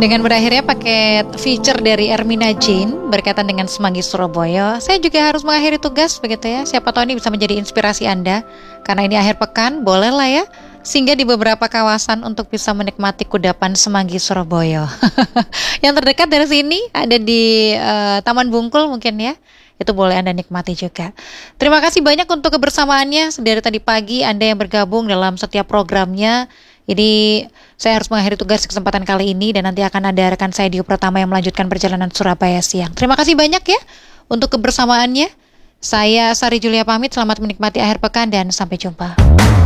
Dengan berakhirnya paket feature dari Ermina Jane berkaitan dengan Semanggi Surabaya, saya juga harus mengakhiri tugas begitu ya. Siapa tahu ini bisa menjadi inspirasi Anda. Karena ini akhir pekan, bolehlah ya singgah di beberapa kawasan untuk bisa menikmati kudapan Semanggi Surabaya. Yang terdekat dari sini ada di Taman Bungkul mungkin ya. Itu boleh Anda nikmati juga. Terima kasih banyak untuk kebersamaannya dari tadi pagi Anda yang bergabung dalam setiap programnya. Jadi saya harus mengakhiri tugas kesempatan kali ini dan nanti akan ada rekan saya Dio Pratama yang melanjutkan perjalanan Surabaya siang. Terima kasih banyak ya untuk kebersamaannya. Saya Sari Julia pamit, selamat menikmati akhir pekan dan sampai jumpa.